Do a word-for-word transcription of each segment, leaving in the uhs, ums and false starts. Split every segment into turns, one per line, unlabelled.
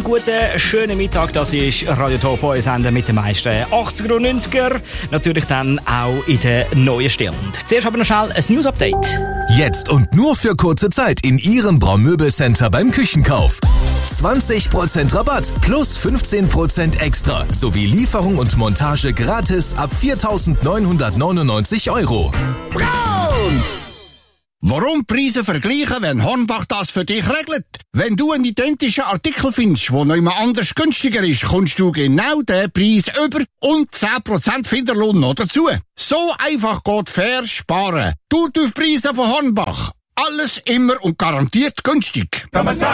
Einen guten, schönen Mittag. Das ist Radio Top, euer Sender mit den meisten achtziger und neunziger. Natürlich dann auch in der neuen Stunde. Zuerst aber noch schnell ein News-Update.
Jetzt und nur für kurze Zeit in Ihrem Braun-Möbel-Center beim Küchenkauf. zwanzig Prozent Rabatt plus fünfzehn Prozent extra sowie Lieferung und Montage gratis ab viertausendneunhundertneunundneunzig Euro.
Braun! Warum Preise vergleichen, wenn Hornbach das für dich regelt? Wenn du einen identischen Artikel findest, der noch immer anders günstiger ist, kommst du genau den Preis über und zehn Prozent Finderlohn noch dazu. So einfach geht fair sparen. Du auf Preise von Hornbach. Alles immer und garantiert günstig.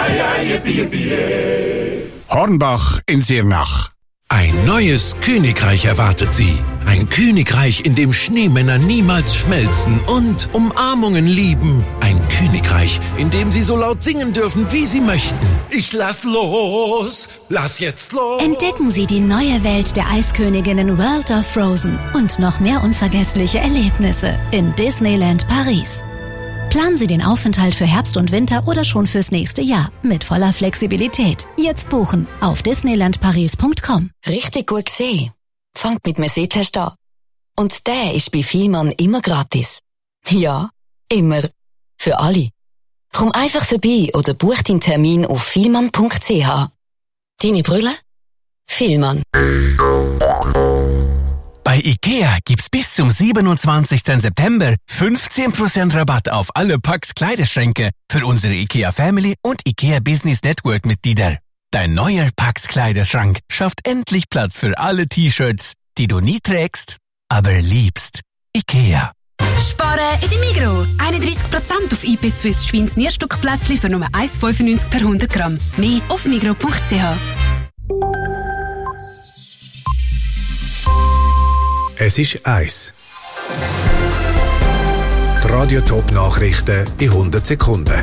Hornbach in Sirnach.
Ein neues Königreich erwartet Sie. Ein Königreich, in dem Schneemänner niemals schmelzen und Umarmungen lieben. Ein Königreich, in dem Sie so laut singen dürfen, wie Sie möchten. Ich lass los, lass jetzt los.
Entdecken Sie die neue Welt der Eisköniginnen World of Frozen und noch mehr unvergessliche Erlebnisse in Disneyland Paris. Planen Sie den Aufenthalt für Herbst und Winter oder schon fürs nächste Jahr mit voller Flexibilität. Jetzt buchen auf disneyland paris punkt com.
Richtig gut gesehen. Fangt mit einem Sitztest an. Und der ist bei Vielmann immer gratis. Ja, immer. Für alle. Komm einfach vorbei oder buch deinen Termin auf vielmann punkt c h. Deine Brille? Vielmann.
Bei IKEA gibt's bis zum siebenundzwanzigsten September fünfzehn Prozent Rabatt auf alle Pax Kleiderschränke für unsere IKEA Family und IKEA Business Network Mitglieder. Dein neuer Pax Kleiderschrank schafft endlich Platz für alle T-Shirts, die du nie trägst, aber liebst. IKEA.
Sparen in der Migros. einunddreißig Prozent auf I P Swiss Schweins Nierstückplätzchen für nur eins Komma fünfundneunzig per hundert Gramm. Mehr auf migros punkt c h.
Es ist eins. Die Radio Top Nachrichten in hundert Sekunden.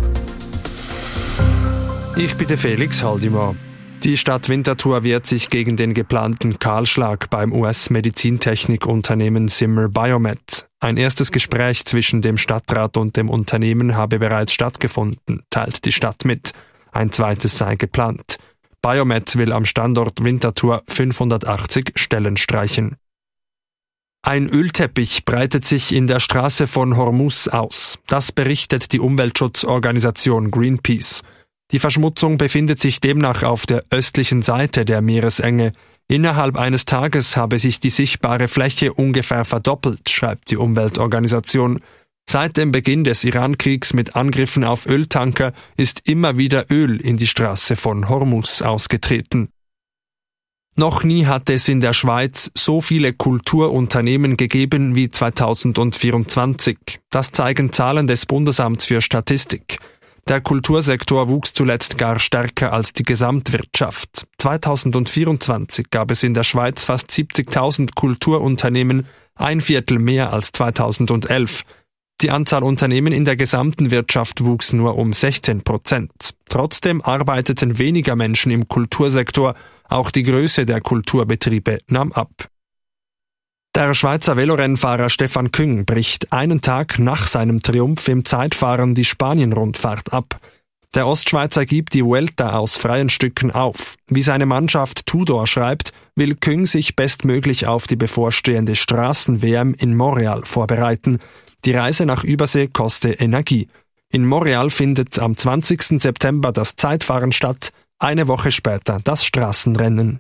Ich bin der Felix Haldimann. Die Stadt Winterthur wehrt sich gegen den geplanten Kahlschlag beim U S-Medizintechnikunternehmen Zimmer Biomet. Ein erstes Gespräch zwischen dem Stadtrat und dem Unternehmen habe bereits stattgefunden, teilt die Stadt mit. Ein zweites sei geplant. Biomet will am Standort Winterthur fünfhundertachtzig Stellen streichen. Ein Ölteppich breitet sich in der Straße von Hormuz aus. Das berichtet die Umweltschutzorganisation Greenpeace. Die Verschmutzung befindet sich demnach auf der östlichen Seite der Meeresenge. Innerhalb eines Tages habe sich die sichtbare Fläche ungefähr verdoppelt, schreibt die Umweltorganisation. Seit dem Beginn des Iran-Kriegs mit Angriffen auf Öltanker ist immer wieder Öl in die Straße von Hormuz ausgetreten. Noch nie hat es in der Schweiz so viele Kulturunternehmen gegeben wie zweitausendvierundzwanzig. Das zeigen Zahlen des Bundesamts für Statistik. Der Kultursektor wuchs zuletzt gar stärker als die Gesamtwirtschaft. zweitausendvierundzwanzig gab es in der Schweiz fast siebzigtausend Kulturunternehmen, ein Viertel mehr als zweitausendelf. Die Anzahl Unternehmen in der gesamten Wirtschaft wuchs nur um sechzehn Prozent. Trotzdem arbeiteten weniger Menschen im Kultursektor, auch die Größe der Kulturbetriebe nahm ab. Der Schweizer Velorennfahrer Stefan Küng bricht einen Tag nach seinem Triumph im Zeitfahren die Spanien-Rundfahrt ab. Der Ostschweizer gibt die Vuelta aus freien Stücken auf. Wie seine Mannschaft Tudor schreibt, will Küng sich bestmöglich auf die bevorstehende Straßen-W M in Montreal vorbereiten. Die Reise nach Übersee koste Energie. In Montreal findet am zwanzigsten September das Zeitfahren statt, eine Woche später das Straßenrennen.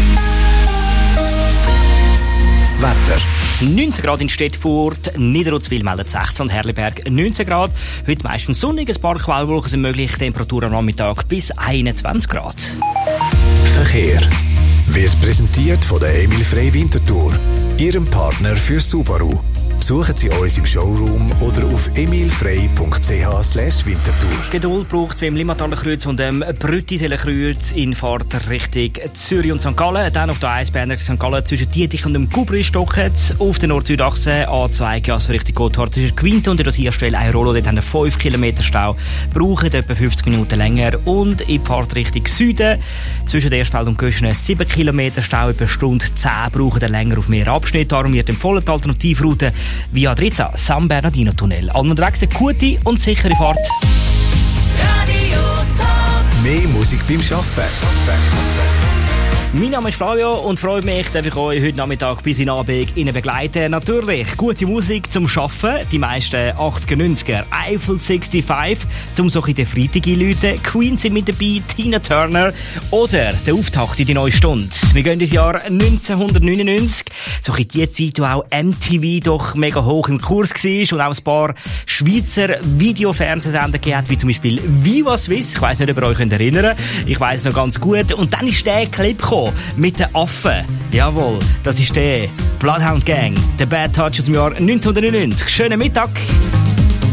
Wetter.
neunzehn Grad in Stettfurt, Niederutzwil meldet sechzehn und Herliberg neunzehn Grad. Heute meistens sonnig, ein paar Quellwolken sind möglich, Temperatur am Nachmittag bis einundzwanzig Grad.
Verkehr wird präsentiert von der Emil Frey Winterthur, Ihrem Partner für Subaru. Besuchen Sie uns im Showroom oder auf emilfrey punkt c h slash winterthur.
Geduld braucht wie im Limmataler Kreuz und dem Brüttiseler Kreuz in Fahrt Richtung Zürich und Sankt Gallen. Dann auf der A eins Berner Sankt Gallen zwischen Dietrich und dem Gubri stocken. Auf der Nord-Süd-Achse A zwei Gasse Richtung Gotthard zwischen Quinte und der Rosierstelle Airolo. Dort haben wir fünf Kilometer Stau. Brauchen etwa fünfzig Minuten länger. Und in Fahrt Richtung Süden zwischen Erstfeld und Göschene sieben Kilometer Stau. Etwa Stunde zehn brauchen dann länger auf mehr Abschnitte. Darum wird empfohlen die Alternativroute via Drizza, San Bernardino Tunnel. Allen unterwegs eine gute und sichere Fahrt.
Radio Top.
Mehr Musik beim Arbeiten.
Mein Name ist Flavio und freut mich, dass ich euch heute Nachmittag bis in den Abend Ihnen begleiten. Natürlich gute Musik zum Arbeiten, die meisten achtziger, neunziger, Eiffel sechsundfünfzig, zum so in den Freitag einläuten, Queen sind mit dabei, Tina Turner oder der Auftakt in die neue Stunde. Wir gehen ins Jahr neunzehnhundertneunundneunzig, so in die Zeit, wo auch M T V doch mega hoch im Kurs war und auch ein paar Schweizer Videofernsehsender gegeben hat, wie zum Beispiel Viva Swiss. Ich weiss nicht, ob ihr euch erinnern könnt. Ich weiss noch ganz gut. Und dann ist der Clip gekommen mit den Affen. Jawohl, das ist der Bloodhound Gang, der Bad Touch aus dem Jahr neunzehnhundertneunundneunzig. Schönen Mittag.